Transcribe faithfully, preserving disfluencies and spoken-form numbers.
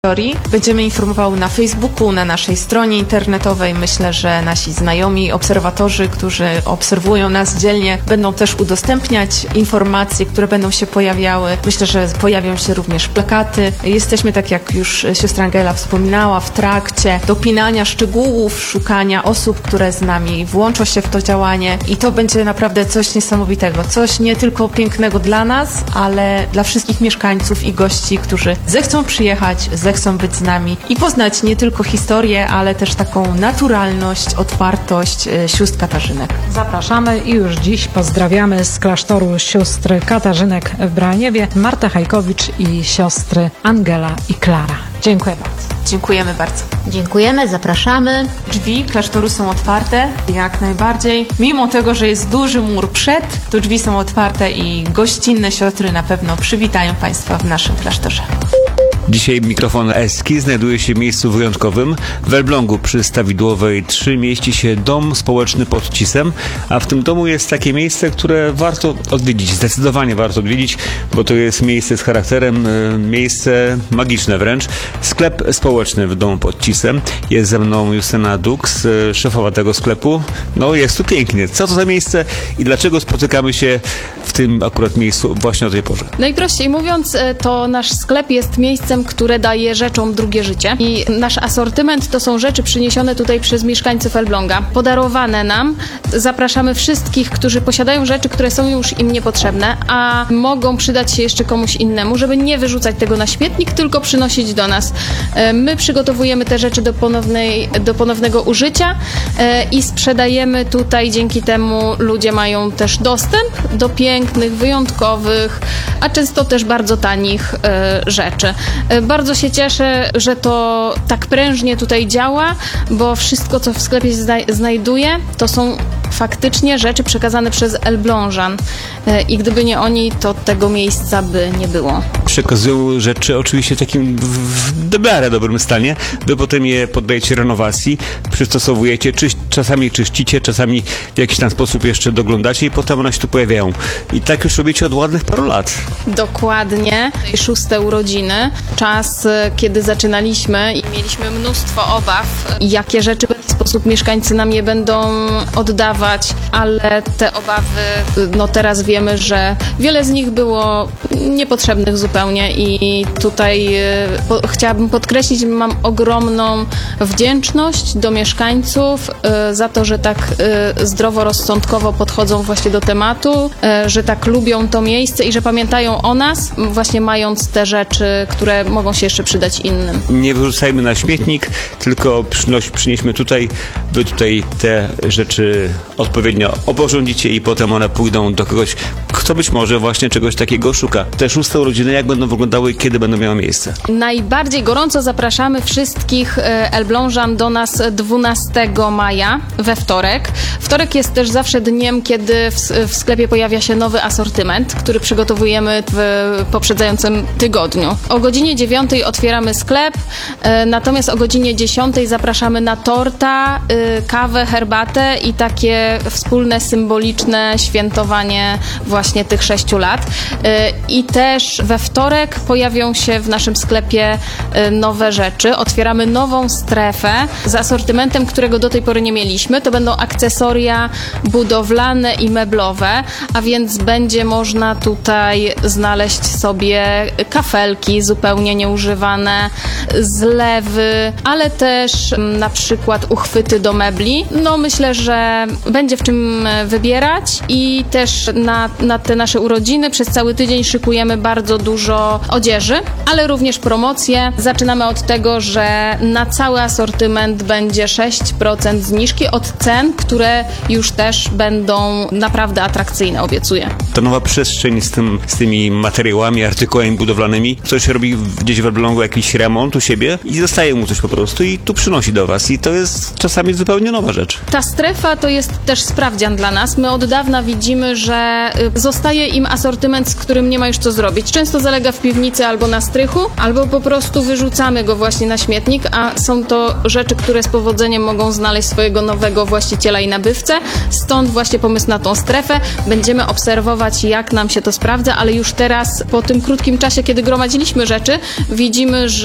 Będziemy informowały na Facebooku, na naszej stronie internetowej. Myślę, że nasi znajomi obserwatorzy, którzy obserwują nas dzielnie, będą też udostępniać informacje, które będą się pojawiały. Myślę, że pojawią się również plakaty. Jesteśmy, tak jak już siostra Angela wspominała, w trakcie dopinania szczegółów, szukania osób, które z nami włączą się w to działanie i to będzie naprawdę coś niesamowitego. Coś nie tylko pięknego dla nas, ale dla wszystkich mieszkańców i gości, którzy zechcą przyjechać, zechcą być z nami i poznać nie tylko historię, ale też taką naturalność, otwartość e, sióstr Katarzynek. Zapraszamy i już dziś pozdrawiamy z klasztoru sióstr Katarzynek w Braniewie, Martę Hajkowicz i siostry Angela i Klara. Dziękuję bardzo. Dziękujemy bardzo. Dziękujemy, zapraszamy. Drzwi klasztoru są otwarte, jak najbardziej. Mimo tego, że jest duży mur przed, to drzwi są otwarte i gościnne siostry na pewno przywitają Państwa w naszym klasztorze. Dzisiaj mikrofon Eski znajduje się w miejscu wyjątkowym. W Elblągu przy Stawidłowej trzy mieści się dom społeczny pod Cisem, a w tym domu jest takie miejsce, które warto odwiedzić, zdecydowanie warto odwiedzić, bo to jest miejsce z charakterem, miejsce magiczne wręcz. Sklep społeczny w domu pod Cisem. Jest ze mną Justyna Dux, szefowa tego sklepu. No jest tu pięknie. Co to za miejsce i dlaczego spotykamy się w tym akurat miejscu właśnie o tej porze? Najprościej mówiąc, to nasz sklep jest miejscem, które daje rzeczom drugie życie. I nasz asortyment to są rzeczy przyniesione tutaj przez mieszkańców Elbląga, podarowane nam. Zapraszamy wszystkich, którzy posiadają rzeczy, które są już im niepotrzebne, a mogą przydać się jeszcze komuś innemu, żeby nie wyrzucać tego na śmietnik, tylko przynosić do nas. My przygotowujemy te rzeczy do, ponownej, do ponownego użycia i sprzedajemy tutaj. Dzięki temu ludzie mają też dostęp do pięknych, wyjątkowych, a często też bardzo tanich rzeczy. Bardzo się cieszę, że to tak prężnie tutaj działa, bo wszystko, co w sklepie zna- znajduję, to są faktycznie rzeczy przekazane przez Elblążan i gdyby nie oni, to tego miejsca by nie było. Przekazują rzeczy oczywiście w takim w miarę dobrym stanie. Wy potem je poddajecie renowacji, przystosowujecie, czy, czasami czyścicie, czasami w jakiś tam sposób jeszcze doglądacie i potem one się tu pojawiają. I tak już robicie od ładnych paru lat. Dokładnie. Szóste urodziny. Czas, kiedy zaczynaliśmy i mieliśmy mnóstwo obaw, jakie rzeczy w jaki sposób mieszkańcy nam je będą oddawać, ale te obawy, no teraz wiemy, że wiele z nich było niepotrzebnych zupełnie i tutaj po, chciałabym podkreślić, że mam ogromną wdzięczność do mieszkańców y, za to, że tak y, zdroworozsądkowo podchodzą właśnie do tematu, y, że tak lubią to miejsce i że pamiętają o nas, właśnie mając te rzeczy, które mogą się jeszcze przydać innym. Nie wyrzucajmy na śmietnik, tylko przynoś, przynieśmy tutaj, wy tutaj te rzeczy odpowiednio oporządzicie i potem one pójdą do kogoś, kto być może właśnie czegoś takiego szuka. Te szóste urodziny, jak będą wyglądały i kiedy będą miały miejsce? Najbardziej gorąco zapraszamy wszystkich Elblążan do nas dwunastego maja, we wtorek. Wtorek jest też zawsze dniem, kiedy w, w sklepie pojawia się nowy asortyment, który przygotowujemy w poprzedzającym tygodniu. O godzinie dziewiątej otwieramy sklep, natomiast o godzinie dziesiątej zapraszamy na torta, kawę, herbatę i takie wspólne, symboliczne świętowanie właśnie tych sześciu lat. I też we wtorek pojawią się w naszym sklepie nowe rzeczy. Otwieramy nową strefę z asortymentem, którego do tej pory nie mieliśmy. To będą akcesoria budowlane i meblowe, a więc będzie można tutaj znaleźć sobie kafelki zupełnie nieużywane, zlewy, ale też na przykład uchwyty do mebli. No myślę, że będzie w czym wybierać i też na, na te nasze urodziny przez cały tydzień szykujemy bardzo dużo odzieży, ale również promocje. Zaczynamy od tego, że na cały asortyment będzie sześć procent zniżki od cen, które już też będą naprawdę atrakcyjne, obiecuję. Ta nowa przestrzeń z, tym, z tymi materiałami, artykułami budowlanymi, ktoś robi gdzieś w Elblągu jakiś remont u siebie i zostaje mu coś po prostu i tu przynosi do was i to jest czasami zupełnie nowa rzecz. Ta strefa to jest też sprawdzian dla nas. My od dawna widzimy, że zostaje im asortyment, z którym nie ma już co zrobić. Często zalega w piwnicy albo na strychu, albo po prostu wyrzucamy go właśnie na śmietnik, a są to rzeczy, które z powodzeniem mogą znaleźć swojego nowego właściciela i nabywcę. Stąd właśnie pomysł na tą strefę. Będziemy obserwować, jak nam się to sprawdza, ale już teraz po tym krótkim czasie, kiedy gromadziliśmy rzeczy, widzimy, że